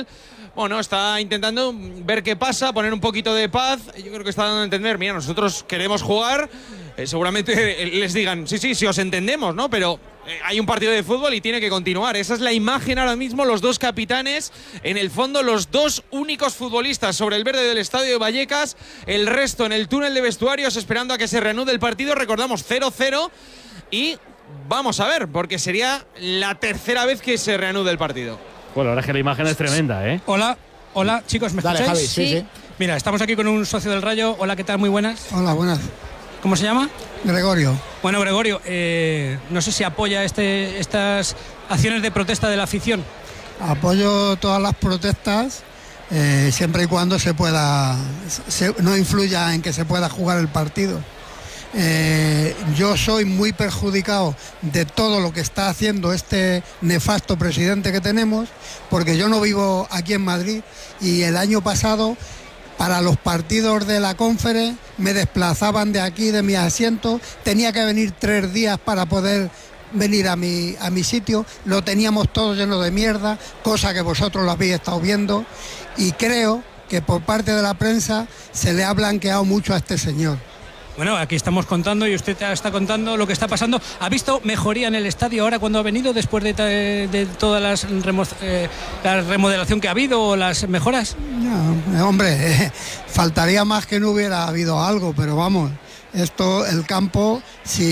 bueno, está intentando ver qué pasa, poner un poquito de paz. Yo creo que está dando a entender, mira, nosotros queremos jugar. Eh, seguramente les digan, sí, sí, sí, os entendemos, ¿no? Pero eh, hay un partido de fútbol y tiene que continuar. Esa es la imagen ahora mismo, los dos capitanes, en el fondo los dos únicos futbolistas sobre el verde del estadio de Vallecas, el resto en el túnel de vestuarios esperando a que se reanude el partido. Recordamos cero cero y vamos a ver, porque sería la tercera vez que se reanude el partido. Bueno, la verdad es que la imagen es tremenda, ¿eh? Hola, hola, chicos, ¿me Dale, escucháis? Javi, sí, sí. Mira, estamos aquí con un socio del Rayo. Hola, ¿qué tal? Muy buenas. Hola, buenas. ¿Cómo se llama? Gregorio. Bueno, Gregorio, eh, no sé si apoya este, estas acciones de protesta de la afición. Apoyo todas las protestas, eh, siempre y cuando se pueda, se, no influya en que se pueda jugar el partido. Eh, yo soy muy perjudicado de todo lo que está haciendo este nefasto presidente que tenemos, porque yo no vivo aquí en Madrid y el año pasado para los partidos de la Conference me desplazaban de aquí, de mi asiento, tenía que venir tres días para poder venir a mi, a mi sitio, lo teníamos todo lleno de mierda, cosa que vosotros lo habéis estado viendo, y creo que por parte de la prensa se le ha blanqueado mucho a este señor. Bueno, aquí estamos contando y usted está contando lo que está pasando. ¿Ha visto mejoría en el estadio ahora cuando ha venido después de, de toda las remo, eh, la remodelación que ha habido o las mejoras? No, hombre, eh, faltaría más que no hubiera habido algo, pero vamos, esto, el campo,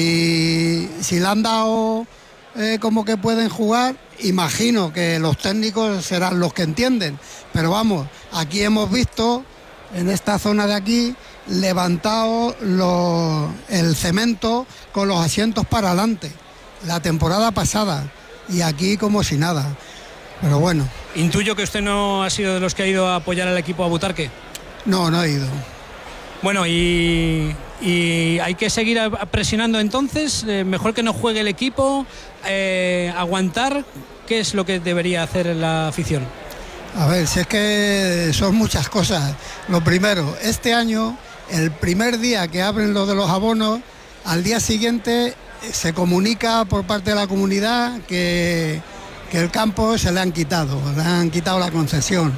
si, si le han dado eh, como que pueden jugar, imagino que los técnicos serán los que entienden, pero vamos, aquí hemos visto, en esta zona de aquí, levantado lo, el cemento con los asientos para adelante la temporada pasada y aquí como si nada, pero bueno. Intuyo que usted no ha sido de los que ha ido a apoyar al equipo a Butarque. No, no he ido. Bueno, y, y hay que seguir presionando entonces, eh, mejor que no juegue el equipo, eh, aguantar. ¿Qué es lo que debería hacer la afición? A ver, si es que son muchas cosas. Lo primero, este año, el primer día que abren lo de los abonos, al día siguiente se comunica por parte de la comunidad que, que el campo se le han quitado, le han quitado la concesión.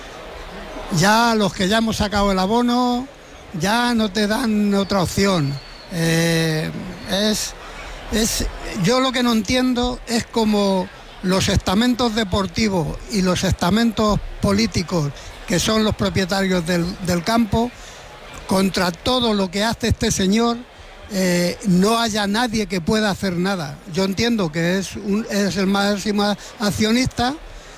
Ya los que ya hemos sacado el abono, ya no te dan otra opción. Eh, es, es, yo lo que no entiendo es como los estamentos deportivos y los estamentos políticos, que son los propietarios del, del campo, contra todo lo que hace este señor, eh, no haya nadie que pueda hacer nada. Yo entiendo que es, un, es el máximo accionista,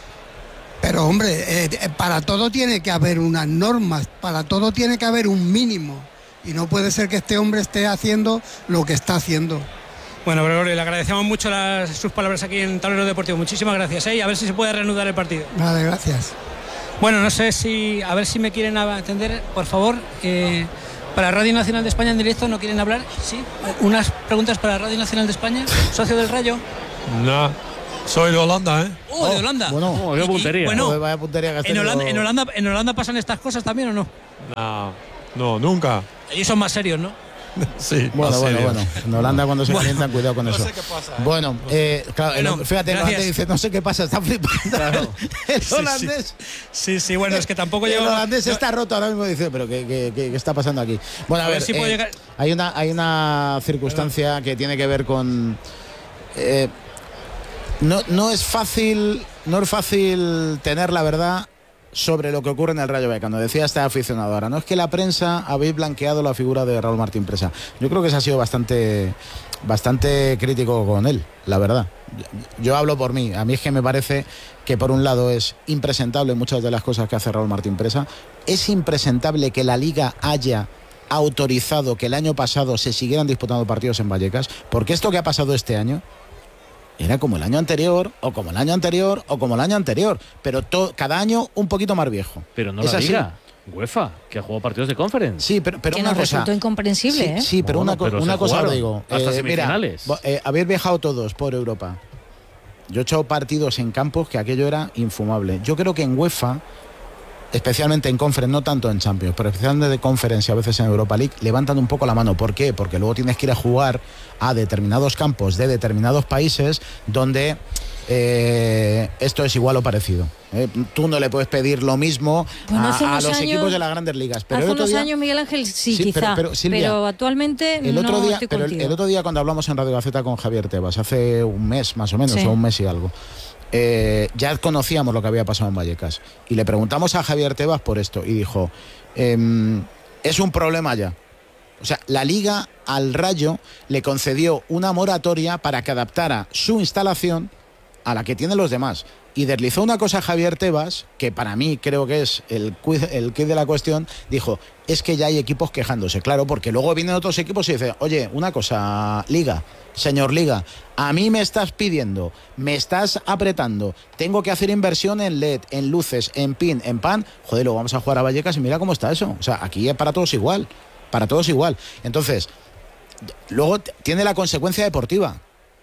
pero hombre, eh, para todo tiene que haber unas normas, para todo tiene que haber un mínimo, y no puede ser que este hombre esté haciendo lo que está haciendo. Bueno, Gregorio, le agradecemos mucho las, sus palabras aquí en Tablero Deportivo. Muchísimas gracias, ¿eh? Y a ver si se puede reanudar el partido. Vale, gracias. Bueno, no sé si, a ver si me quieren atender, por favor. Eh, para Radio Nacional de España en directo, ¿no quieren hablar? Sí. Unas preguntas para Radio Nacional de España, socio del Rayo. No, soy de Holanda, ¿eh? Oh, de Holanda. Bueno, oh, qué puntería. Bueno, vaya puntería que has en, Holanda, tenido. en, Holanda, ¿En Holanda pasan estas cosas también o no? No, no, nunca. Ellos son más serios, ¿no? Sí, bueno, bueno, bueno. En Holanda cuando se Bueno, calientan, cuidado con no eso. sé qué pasa, ¿eh? Bueno, eh, claro, el- Bueno, fíjate, el gracias. holandés dice, no sé qué pasa, está flipando. Claro. El Sí, holandés. Sí, sí, bueno, es que tampoco El llevo... holandés está roto ahora mismo, dice, pero ¿qué, qué, qué- qué está pasando aquí? Bueno, a, A ver ver, si puedo eh, llegar- hay, una, hay una circunstancia que tiene que ver con... eh, no, no es fácil, no es fácil tener la verdad sobre lo que ocurre en el Rayo Vallecano. Decía este aficionado ahora, no es que la prensa habéis blanqueado la figura de Raúl Martín Presa. Yo creo que se ha sido bastante, bastante crítico con él, la verdad. Yo, yo hablo por mí. A mí es que me parece que por un lado es impresentable muchas de las cosas que hace Raúl Martín Presa. Es impresentable que la Liga haya autorizado que el año pasado se siguieran disputando partidos en Vallecas, porque esto que ha pasado este año era como el año anterior, o como el año anterior, o como el año anterior, pero to- cada año un poquito más viejo. Pero no Es la así. Liga, UEFA, que ha jugado partidos de Conference. Sí, pero, pero que una nos cosa. resultó incomprensible, Sí, ¿eh? sí, pero Bueno, una, co- pero una se cosa os jugaron digo. hasta eh, mira, semifinales. vo- eh, habéis viajado todos por Europa. Yo he echado partidos en campos que aquello era infumable. Yo creo que en UEFA especialmente en Conference, no tanto en Champions, pero especialmente de Conference y a veces en Europa League, levantan un poco la mano. ¿Por qué? Porque luego tienes que ir a jugar a determinados campos de determinados países donde eh, esto es igual o parecido. ¿eh? Tú no le puedes pedir lo mismo bueno, a, a los años, equipos de las grandes ligas. Pero hace el otro unos día, años, Miguel Ángel, sí, sí quizá, pero, pero, Silvia, pero actualmente el otro no día, estoy pero el, contigo. el otro día cuando hablamos en Radio Gaceta con Javier Tebas, hace un mes más o menos, Sí. o un mes y algo, Eh, ya conocíamos lo que había pasado en Vallecas y le preguntamos a Javier Tebas por esto y dijo, ehm, es un problema ya. O sea, la Liga al Rayo le concedió una moratoria para que adaptara su instalación a la que tienen los demás. Y deslizó una cosa a Javier Tebas, que para mí creo que es el quid, el quid de la cuestión, dijo, es que ya hay equipos quejándose, claro, porque luego vienen otros equipos y dicen, oye, una cosa, Liga, señor Liga, a mí me estás pidiendo, me estás apretando, tengo que hacer inversión en L E D, en luces, en pin, en pan, joder, lo vamos a jugar a Vallecas y mira cómo está eso. O sea, aquí es para todos igual, para todos igual. Entonces, luego t- tiene la consecuencia deportiva,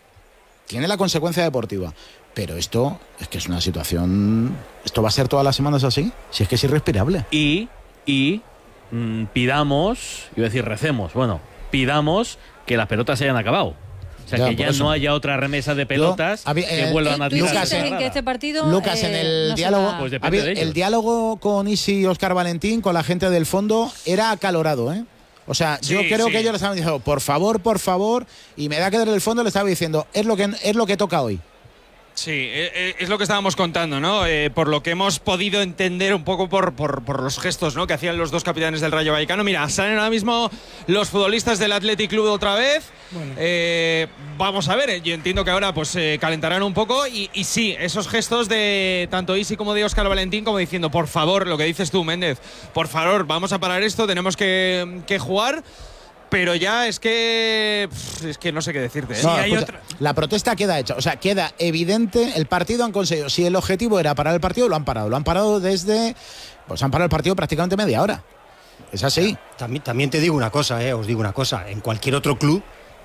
tiene la consecuencia deportiva. Pero esto es que es una situación... ¿Esto va a ser todas las semanas así? Si es que es irrespirable. Y, y mm, pidamos, iba a decir recemos, bueno, pidamos que las pelotas se hayan acabado. O sea, Ya, que por ya eso. no haya otra remesa de pelotas Yo, había- que eh, vuelvan a Tú tirar. Lucas, insistes en que este partido Lucas, eh, en el no se diálogo, va- Pues depende había- de ellos. el diálogo con Isi y Óscar Valentín, con la gente del fondo, era acalorado, ¿eh? O sea, yo Sí, creo sí. que ellos le estaban diciendo, por favor, por favor, y me da que desde el fondo le estaba diciendo, es lo que, es lo que toca hoy. Sí, eh, eh, es lo que estábamos contando, ¿no? Eh, por lo que hemos podido entender un poco por, por, por los gestos, ¿no?, que hacían los dos capitanes del Rayo Vallecano. Mira, salen ahora mismo los futbolistas del Athletic Club otra vez. Eh, vamos a ver, eh, yo entiendo que ahora pues eh, calentarán un poco y, y sí, esos gestos de tanto Isi como de Óscar Valentín como diciendo, por favor, lo que dices tú, Méndez, por favor, vamos a parar esto, tenemos que, que jugar. Pero ya es que pff, es que no sé qué decirte. ¿eh? No, Sí, hay escucha, otra- la protesta queda hecha, o sea, queda evidente, el partido han conseguido, si el objetivo era parar el partido, lo han parado, lo han parado desde, pues han parado el partido prácticamente media hora. Es así. También, también te digo una cosa, eh, os digo una cosa, en cualquier otro club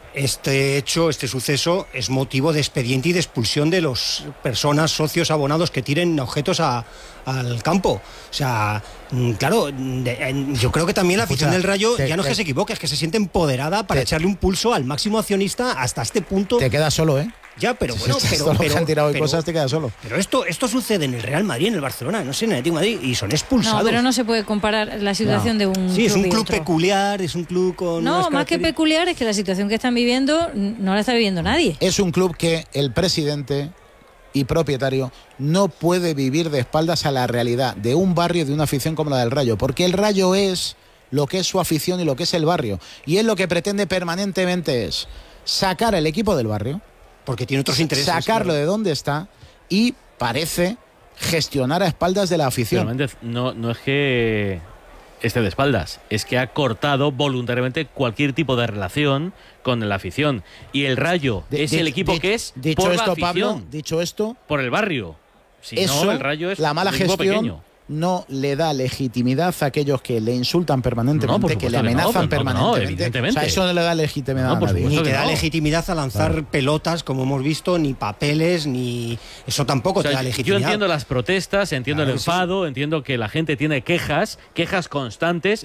este hecho, este suceso es motivo de expediente y de expulsión de las personas, socios, abonados que tiren objetos a, al campo. O sea, mm, claro, de- en- yo creo que también la afición Escucha, del Rayo te- ya no es te- que se equivoque, es que se siente empoderada para te- echarle un pulso al máximo accionista hasta este punto. Te quedas solo, ¿eh? Ya, pero Si bueno, estás pero, solo, pero, que han tirado hoy pero- cosas, te quedas solo. pero esto, esto sucede en el Real Madrid, en el Barcelona, no sé, en el Atlético de Madrid, y son expulsados. No, pero no se puede comparar la situación No. de un Sí, es un y club otro. peculiar, es un club con... No, unas más que características- peculiar es que la situación que están viviendo n- no la está viviendo nadie. Es un club que el presidente y propietario no puede vivir de espaldas a la realidad de un barrio y de una afición como la del Rayo, porque el Rayo es lo que es su afición y lo que es el barrio, y él lo que pretende permanentemente es sacar al equipo del barrio, porque tiene otros intereses, sacarlo claro. de donde está y parece gestionar a espaldas de la Pero afición. Méndez, no, no es que esté de espaldas, es que ha cortado voluntariamente cualquier tipo de relación con la afición. Y el Rayo De- es de- el equipo de- que es dicho por esto, la afición, Pablo, dicho esto, por el barrio. Si eso, no, el Rayo es la mala un equipo gestión pequeño. no le da legitimidad a aquellos que le insultan permanentemente, No, por que supuesto le que no, amenazan pero no, no, permanentemente. evidentemente. O sea, eso no le da legitimidad No, a por nadie. supuesto Ni te que da no. legitimidad a lanzar Claro. pelotas, como hemos visto, ni papeles, ni... Eso tampoco O sea, te da yo legitimidad. entiendo las protestas, entiendo Claro, el sí, enfado, entiendo que la gente tiene quejas, quejas constantes,